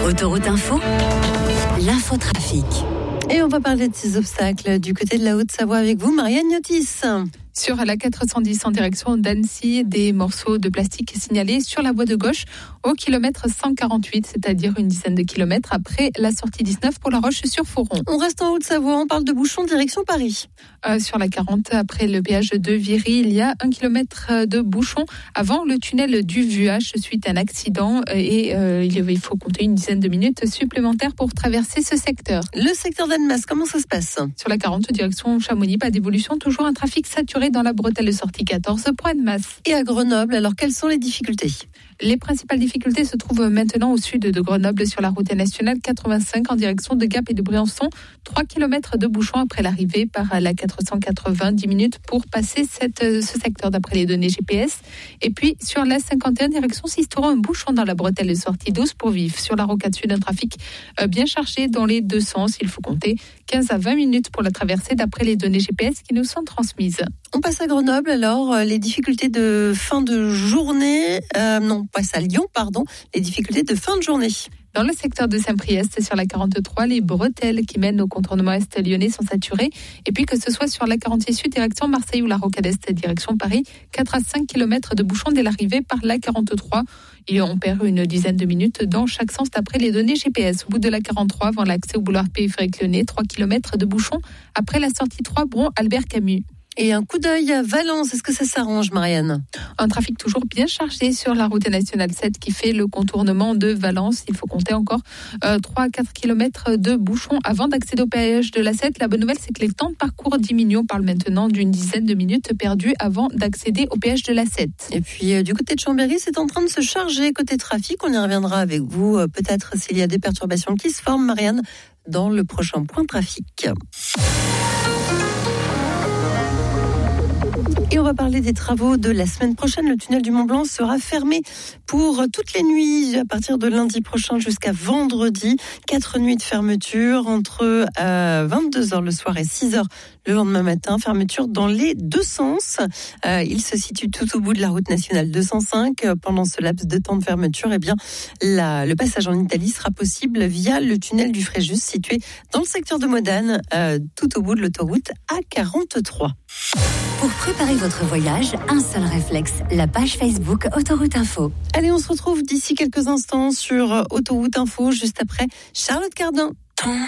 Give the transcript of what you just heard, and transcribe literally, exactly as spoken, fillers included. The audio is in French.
Autoroute Info, l'infotrafic. Et on va parler de ces obstacles du côté de la Haute-Savoie avec vous, Marianne Niotis. Sur la quatre cent dix en direction d'Annecy, des morceaux de plastique signalés sur la voie de gauche au kilomètre cent quarante-huit, c'est-à-dire une dizaine de kilomètres après la sortie dix-neuf pour La Roche-sur-Foron. On reste en Haute-Savoie, on parle de bouchons direction Paris. Euh, sur la quarante, après le péage de Viry, il y a un kilomètre de bouchons avant le tunnel du Vuage suite à un accident et euh, il faut compter une dizaine de minutes supplémentaires pour traverser ce secteur. Le secteur d'Annemasse, comment ça se passe ? Sur la quarante, direction Chamonix, pas d'évolution, toujours un trafic saturé dans la bretelle de sortie quatorze pour Annemasse. Et à Grenoble, alors quelles sont les difficultés ? Les principales difficultés se trouvent maintenant au sud de Grenoble sur la route nationale quatre-vingt-cinq en direction de Gap et de Briançon. trois kilomètres de bouchons après l'arrivée par la quatre cent quatre-vingts, dix minutes pour passer cette, ce secteur d'après les données G P S. Et puis sur la cinquante et un direction Sisteron, un bouchon dans la bretelle de sortie douze pour Vif. Sur la rocade sud, un trafic bien chargé dans les deux sens. Il faut compter quinze à vingt minutes pour la traversée d'après les données G P S qui nous sont transmises. On passe à Grenoble, alors les difficultés de fin de journée, euh, non, on passe à Lyon, pardon, les difficultés de fin de journée. Dans le secteur de Saint-Priest, sur la quarante-trois, les bretelles qui mènent au contournement est lyonnais sont saturées. Et puis que ce soit sur la quarante-six sud, direction Marseille ou la rocade est, direction Paris, quatre à cinq kilomètres de bouchons dès l'arrivée par la quarante-trois. Et on perd une dizaine de minutes dans chaque sens d'après les données G P S. Au bout de la quarante-trois, avant l'accès au boulevard périphérique lyonnais, trois kilomètres de bouchons après la sortie trois, Bron, Albert Camus. Et un coup d'œil à Valence, est-ce que ça s'arrange, Marianne ? Un trafic toujours bien chargé sur la route nationale sept qui fait le contournement de Valence. Il faut compter encore euh, trois à quatre kilomètres de bouchons avant d'accéder au péage de la sept. La bonne nouvelle, c'est que les temps de parcours diminuent. On parle maintenant d'une dizaine de minutes perdues avant d'accéder au péage de la sept. Et puis, euh, du côté de Chambéry, c'est en train de se charger côté trafic. On y reviendra avec vous, euh, peut-être s'il y a des perturbations qui se forment, Marianne, dans le prochain point trafic. Et on va parler des travaux de la semaine prochaine. Le tunnel du Mont-Blanc sera fermé pour toutes les nuits à partir de lundi prochain jusqu'à vendredi. Quatre nuits de fermeture entre euh, vingt-deux heures le soir et six heures le lendemain matin. Fermeture dans les deux sens. Euh, il se situe tout au bout de la route nationale deux cent cinq. Pendant ce laps de temps de fermeture, eh bien, la, le passage en Italie sera possible via le tunnel du Fréjus situé dans le secteur de Modane, euh, tout au bout de l'autoroute A quarante-trois. Pour préparer votre voyage, un seul réflexe, la page Facebook Autoroute Info. Allez, on se retrouve d'ici quelques instants sur Autoroute Info, juste après Charlotte Cardin.